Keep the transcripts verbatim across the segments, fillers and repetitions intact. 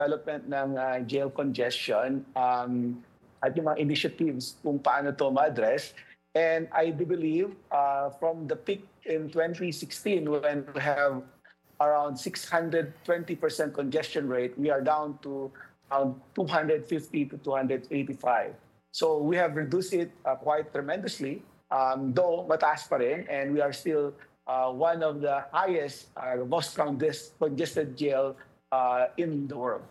development ng uh, jail congestion um, at yung mga initiatives kung paano to ma-address. And I do believe uh, from the peak in twenty sixteen when we have around six hundred twenty percent congestion rate, we are down to around two hundred fifty to two hundred eighty-five. So we have reduced it uh, quite tremendously, um, though mataas pa rin, and we are still uh, one of the highest, uh, most congested, congested jail uh, in the world.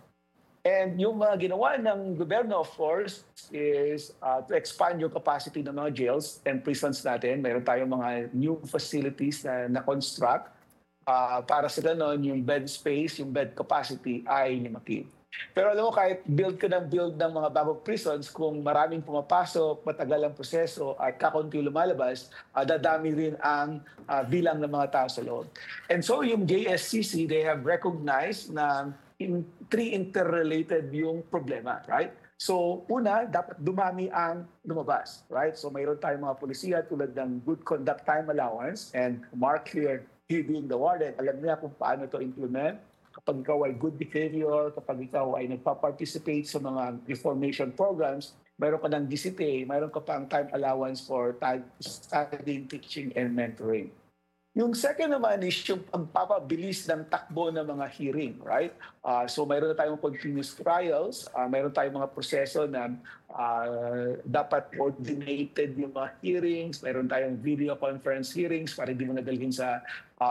And yung mga ginawa ng gobyerno, of course, is uh, to expand yung capacity ng mga jails and prisons natin. Mayroon tayong mga new facilities na na-construct uh, para sa ganon, yung bed space, yung bed capacity ay lumaki. Pero alam mo, kahit build ka ng build ng mga bagong prisons, kung maraming pumapasok, matagal ang proseso, at kakunti lumalabas, uh, dadami rin ang uh, bilang ng mga tao sa loob. And so yung J S C C, they have recognized na in three interrelated yung problema, right? So, una, dapat dumami ang lumabas, right? So, mayroon tayong mga polisiya tulad ng good conduct time allowance, and Mark here, he being the warden, alam niya kung paano to implement. Kapag ikaw ay good behavior, kapag ikaw ay nagpa-participate sa mga reformation programs, mayroon ka ng D C T A, mayroon ka pang time allowance for studying, teaching, and mentoring. Yung second naman is yung pagpapabilis ng takbo ng mga hearing, right? Uh, so mayroon na tayong continuous trials, uh, mayroon tayong mga proseso na uh, dapat coordinated yung mga hearings, mayroon tayong video conference hearings para hindi mo nadalhin sa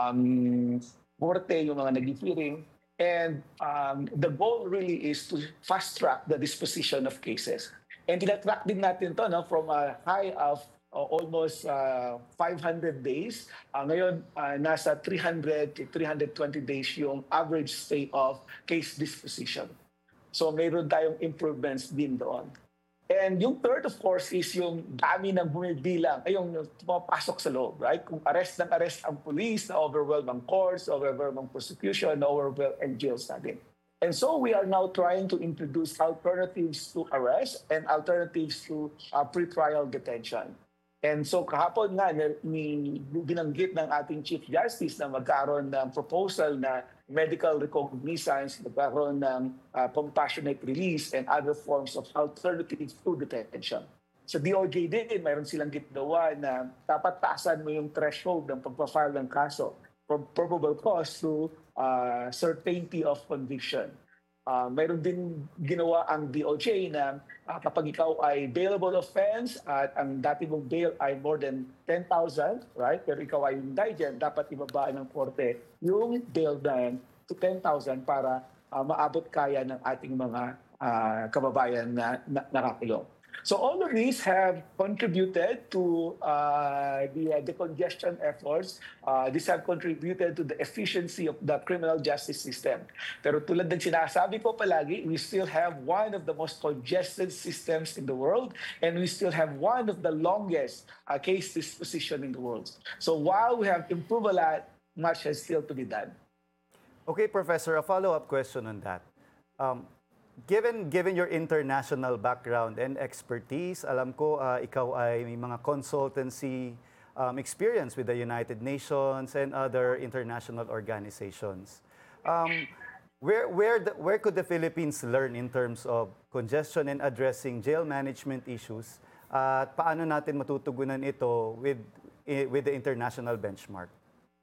um, korte yung mga nag-hearing. And um, the goal really is to fast-track the disposition of cases. And tinatrack din natin to no, from a high of Uh, almost uh, five hundred days. Uh, ngayon, uh, nasa three hundred to three hundred twenty days yung average stay of case disposition. So mayroon tayong improvements din doon. And yung third, of course, is yung dami ng bumibilang, ay yung pumapasok sa loob, right? Kung arrest ng arrest ang police, na-overwhelm ang courts, na-overwhelm ang prosecution, na-overwhelm ang jails natin. And so we are now trying to introduce alternatives to arrest and alternatives to uh, pre-trial detention. And so kahapon nga, ni, binanggit ng ating Chief Justice na magkaroon ng proposal na medical recognizance, magkaroon ng uh, compassionate release and other forms of alternatives to detention. Sa D O J din, mayroon silang ginawa na dapat taasan mo yung threshold ng pagpa-file ng kaso from probable cause to uh, certainty of conviction. Uh, mayroon din ginawa ang D O J na uh, kapag ikaw ay bailable offense at ang dati mong bail ay more than ten thousand, right? Pero ikaw ay indigent, dapat ibabaan ng korte yung bail na yan to ten thousand para uh, maabot kaya ng ating mga uh, kababayan na, na nakakulong. So all of these have contributed to uh, the uh, decongestion efforts. Uh, these have contributed to the efficiency of the criminal justice system. Pero tulad ng sinasabi ko palagi, we still have one of the most congested systems in the world, and we still have one of the longest uh, case disposition in the world. So while we have improved a lot, much has still to be done. Okay, Professor, a follow-up question on that. Um, Given given your international background and expertise, alam ko uh, ikaw ay may mga consultancy um, experience with the United Nations and other international organizations. Um, where where the, where could the Philippines learn in terms of congestion and addressing jail management issues? At uh, paano natin matutugunan ito with with the international benchmark?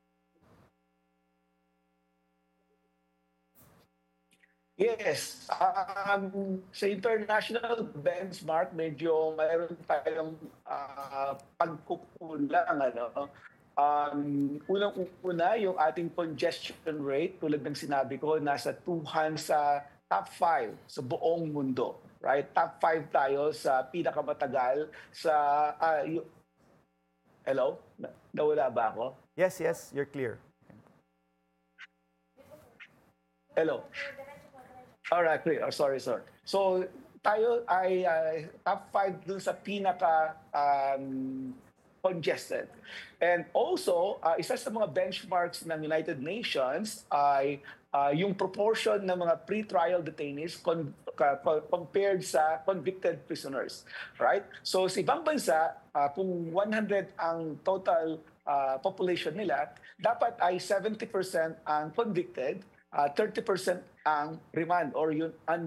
Yes. Um, sa international benchmark, medyo mayroon tayong uh, pagkukulang. Ano? Um, Unang-una, yung ating congestion rate, tulad ng sinabi ko, nasa two hundred sa top five sa buong mundo. Right? Top five tayo sa pinakamatagal sa... Uh, y- Hello? Nawala ba ako? Yes, yes, you're clear. Hello? All right, clear. Oh, sorry, sorry. So, tayo ay uh, top five dun sa pinaka um, congested. And also, uh, isa sa mga benchmarks ng United Nations ay uh, yung proportion ng mga pre-trial detainees con- uh, compared sa convicted prisoners. Right? So, sa ibang bansa, uh, kung one hundred ang total uh, population nila, dapat ay seventy percent ang convicted uh, thirty percent ang remand or yung